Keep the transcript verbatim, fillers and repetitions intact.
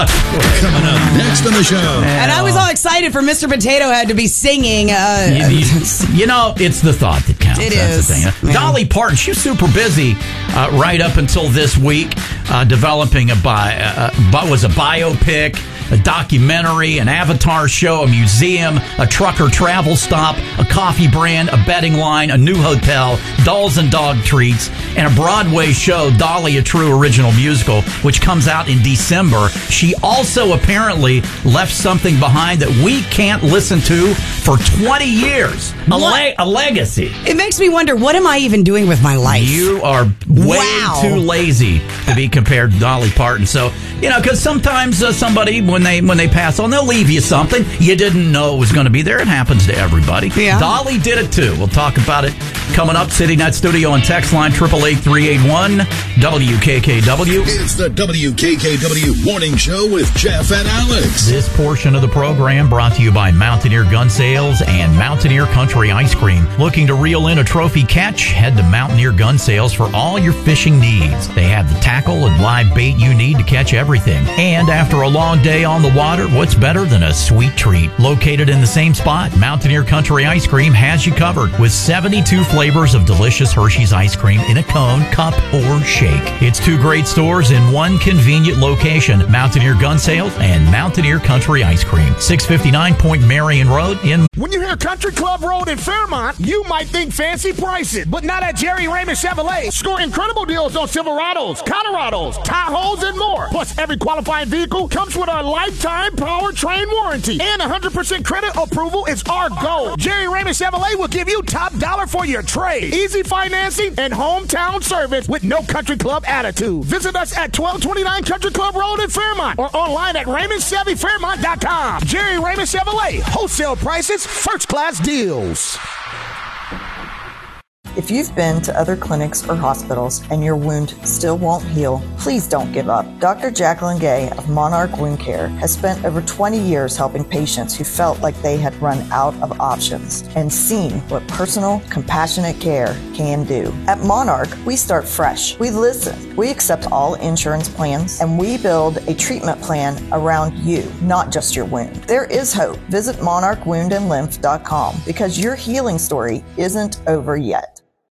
Coming up next on the show. And I was all excited for Mister Potato Head to be singing. Uh, you, you, you know, it's the thought that counts. It That's is. The thing. Yeah. Dolly Parton, she was super busy uh, right up until this week, uh, developing a bi- uh, uh, was a biopic, a documentary, an avatar show, a museum, a trucker travel stop, a coffee brand, a betting line, a new hotel, dolls and dog treats, and a Broadway show, Dolly, a True Original Musical, which comes out in December. She also apparently left something behind that we can't listen to for twenty years. A, le- a legacy. It makes me wonder, what am I even doing with my life? You are way Wow. too lazy to be compared to Dolly Parton. So, you know, because sometimes uh, somebody, when they when they pass on, they'll leave you something you didn't know was going to be there. It happens to everybody. Yeah. Dolly did it too. We'll talk about it coming up. City Net Studio and text line triple eight three eight one W K K W. It's the W K K W Morning Show with Jeff and Alex. This portion of the program brought to you by Mountaineer Gun Sales and Mountaineer Country Ice Cream. Looking to reel in a trophy catch? Head to Mountaineer Gun Sales for all your fishing needs. They have the tackle and live bait you need to catch everything. And after a long day on the water, what's better than a sweet treat? Located in the same spot, Mountaineer Country Ice Cream has you covered with seventy-two flavors of delicious Hershey's ice cream in a cone, cup, or shake. It's two great stores in one convenient location, Mountaineer Gun Sales and Mountaineer Country Ice Cream. six fifty-nine Point Marion Road in... When you hear Country Club Road in Fairmont, you might think fancy prices, but not at Jerry Raymond Chevrolet. Score incredible deals on Silverados, Colorados, Tahoes, and more. Plus, every qualifying vehicle comes with a lifetime powertrain warranty, and one hundred percent credit approval is our goal. Jerry Raymond Chevrolet will give you top dollar for your trade, easy financing, and hometown service with no Country Club attitude. Visit us at twelve twenty-nine Country Club Road in Fairmont or online at Raymond Chevy Fairmont dot com. Jerry Raymond Chevrolet, wholesale prices, first class deals. If you've been to other clinics or hospitals and your wound still won't heal, please don't give up. Doctor Jacqueline Gay of Monarch Wound Care has spent over twenty years helping patients who felt like they had run out of options and seen what personal, compassionate care can do. At Monarch, we start fresh. We listen. We accept all insurance plans, and we build a treatment plan around you, not just your wound. There is hope. Visit monarch wound and lymph dot com because your healing story isn't over yet.